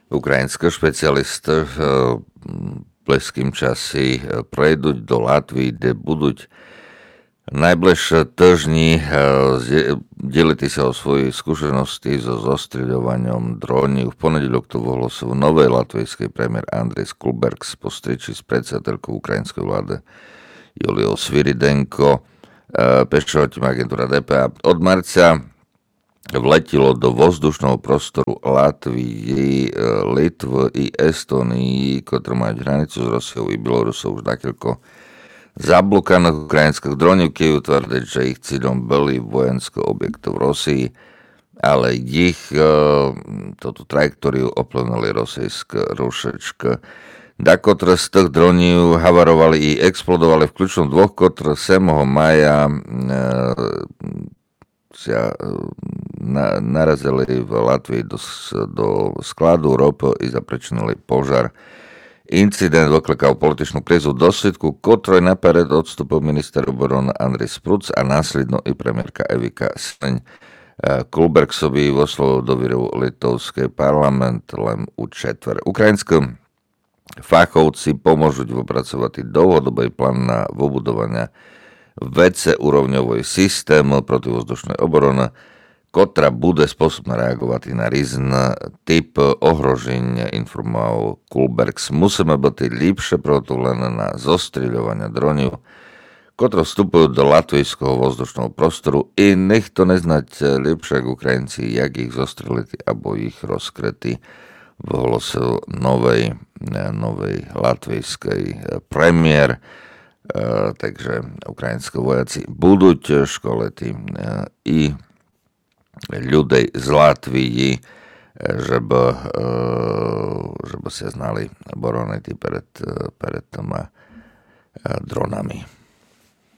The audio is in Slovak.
Ukrajinské špecialisty v blízkym časi prejdú do Latvii, kde budú najbližšie týždni deliti sa o svoje skúsenosti so zostreľovaním drónov. V ponedeľok to ohlasil novej latvijský premiér Andris Kulbergs po striči s predsedateľkou ukrajinskej vlády Juliou Sviridenko. Pešovatím agentúra DPA. Od marca vletilo do vzdušného prostoru Latvii, Litvy i Estonii, ktoré majú hranicu s Rusiou i Bielorusou už takiaľko zablokaných ukrajinských dronov, keď tvrdiť, že ich cieľom boli vojenské objekty v Rusii, ale ich toto trajektóriu oplnili rosijské rušečky. Dakotre z tých dronov havarovali i explodovali v kľúčnom dvoch, ktoré 7. maja narazili v Latvii do skladu ropy i zapričinili požar. Incident vyklикав političnú krizu dosledku, ktorej naперед odstúpil minister obrany Andris Spruc a následno i premiérka Evika Sleň. Kulbergsovi vyslovil dôveru litovský parlament len u četver. Ukrajinské fachovci pomôžu vypracovať dlhodobý plán na vybudovanie VC-úrovňový systém protivzdušnej obrany, ktorá bude spôsobná reagovať na rôzne typ ohroženia, informoval Kulbergs. Musíme byť lepšie prigotované na zostreľovanie dronov, ktoré vstupujú do latvijského vzdušného prostoru i nech to neznať lepšie ako Ukrajinci, jak ich zostreliť alebo ich rozkrytí, vyhlásil novej latvijskej premiér. Takže ukrajinské vojaci budú školiť i ľudí z Latvii, żeby sa znali boroniť pred tými dronami.